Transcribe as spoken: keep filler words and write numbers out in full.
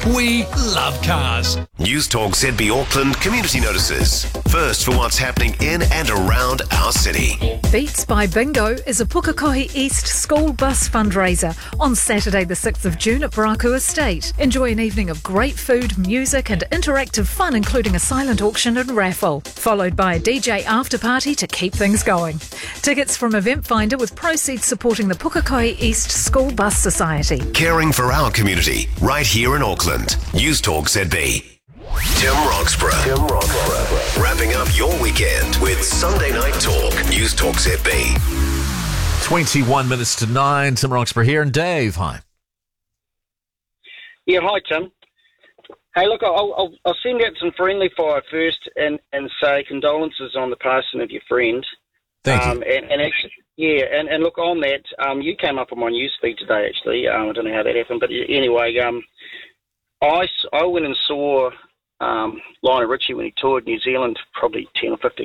We love cars. News Talk Z B Auckland community notices. First for what's happening in and around our city. Beats by Bingo is a Pukekohe East school bus fundraiser on Saturday the sixth of June at Paraku Estate. Enjoy an evening of great food, music and interactive fun, including a silent auction and raffle, followed by a D J after party to keep things going. Tickets from Event Finder, with proceeds supporting the Pukekohe East School Bus Society. Caring for our community right here in Auckland. News Talk Z B. Tim Roxburgh. Tim Roxburgh. Wrapping up your weekend with Sunday Night Talk. News Talk Z B. twenty-one minutes to nine. Tim Roxburgh here. And Dave, hi. Yeah, hi, Tim. Hey, look, I'll, I'll, I'll send out some friendly fire first and, and say condolences on the passing of your friend. Thank um, you. And, and actually, yeah, and, and look, on that, um, you came up on my newsfeed today, actually. Um, I don't know how that happened, but anyway, um, I, I went and saw um, Lionel Richie when he toured New Zealand probably ten or fifteen